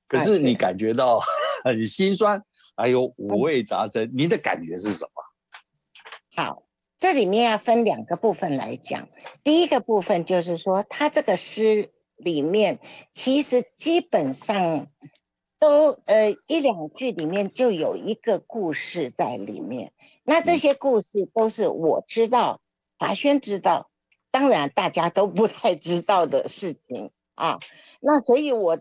可是你是感觉到很心酸，还有五味杂陈，您的感觉是什么？ 好，这里面要分2个部分来讲。第一个部分就是说，他这个诗里面其实基本上都1、2句里面就有一个故事在里面。那这些故事都是我知道，华轩知道，当然大家都不太知道的事情啊。那所以我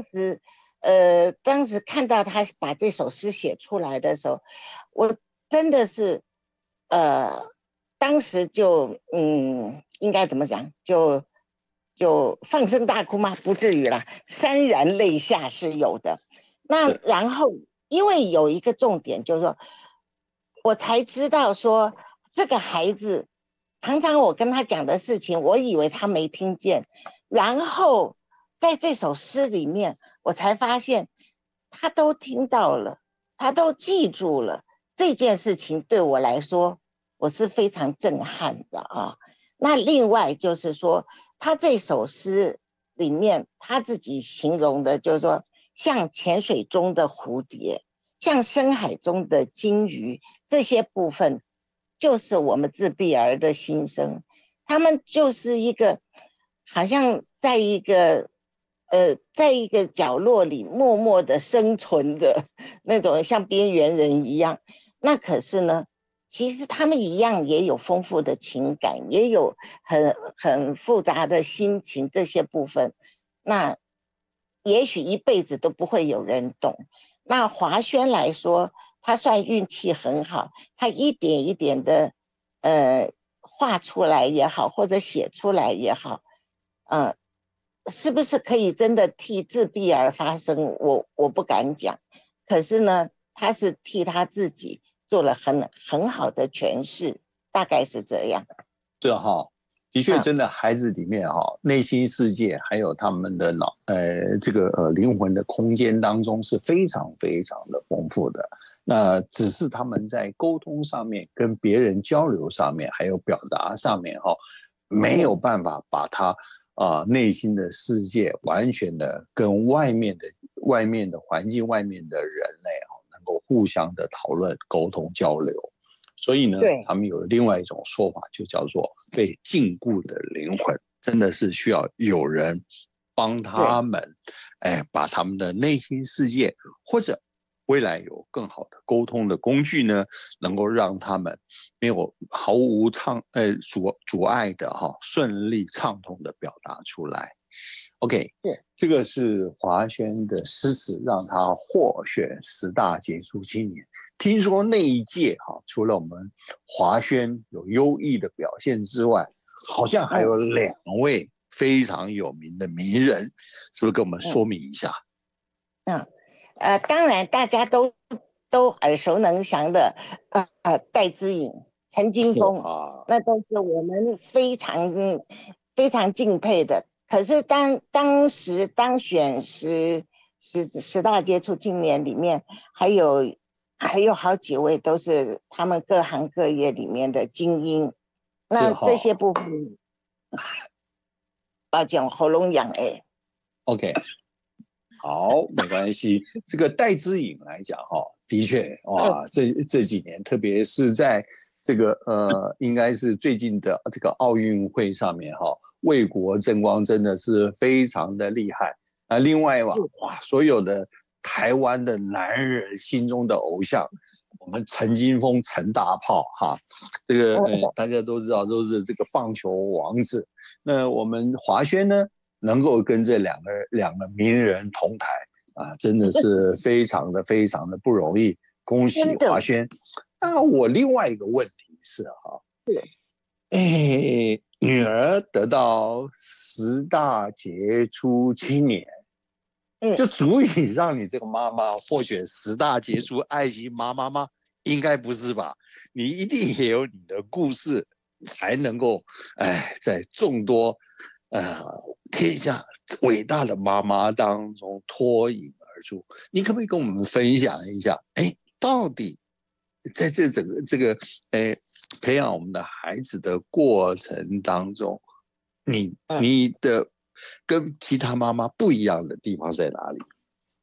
当时看到他把这首诗写出来的时候，我真的是呃，当时就应该怎么讲，就放声大哭吗？不至于啦，潸然泪下是有的。那然后，因为有一个重点，就是说，我才知道说，这个孩子常常我跟他讲的事情，我以为他没听见，然后在这首诗里面，我才发现他都听到了，他都记住了。这件事情对我来说，我是非常震撼的啊。那另外就是说，他这首诗里面他自己形容的，就是说，像潜水中的蝴蝶，像深海中的鲸鱼，这些部分就是我们自闭儿的心声。他们就是一个好像在一个角落里默默的生存的那种，像边缘人一样。那可是呢，其实他们一样也有丰富的情感，也有很复杂的心情，这些部分，那也许一辈子都不会有人懂。那华轩来说，他算运气很好，他一点一点的画出来也好，或者写出来也好，呃，是不是可以真的替自闭儿发声？我不敢讲。可是呢，他是替他自己做了很好的诠释，大概是这样。 这哈，的确，真的孩子里面哈，内心世界还有他们的这个灵魂的空间当中是非常非常的丰富的。那只是他们在沟通上面、跟别人交流上面，还有表达上面哈，没有办法把他内心的世界完全的跟外面的环境、外面的人类能够互相的讨论、沟通、交流。所以呢，他们有另外一种说法，就叫做被禁锢的灵魂，真的是需要有人帮他们，把他们的内心世界或者未来有更好的沟通的工具呢，能够让他们没有毫无阻碍的顺利畅通的表达出来。OK， 这个是华轩的诗词，让他获选10大杰出青年。听说那一届除了我们华轩有优异的表现之外，好像还有2位非常有名的名人，是不是跟我们说明一下？ 当然大家都耳熟能详的，戴资颖、陈金峰，那都是我们非常非常敬佩的。可是当时当选10大杰出青年里面，还有好几位都是他们各行各业里面的精英。那这些部分，抱歉，喉咙痒 OK， 好，没关系。这个戴资颖来讲的确哇，这几年，特别是在这个应该是最近的这个奥运会上面为国争光，真的是非常的厉害。另外哇，所有的台湾的男人心中的偶像，我们陈金锋陈大炮这个大家都知道都是这个棒球王子。那我们华轩呢，能够跟这两个名人同台真的是非常的非常的不容易，恭喜华轩。那我另外一个问题是女儿得到10大杰出青年，就足以让你这个妈妈获选10大杰出爱心妈妈吗？应该不是吧？你一定也有你的故事，才能够在众多天下伟大的妈妈当中脱颖而出。你可不可以跟我们分享一下？到底在这整个这个培养我们的孩子的过程当中，你的跟其他妈妈不一样的地方在哪里？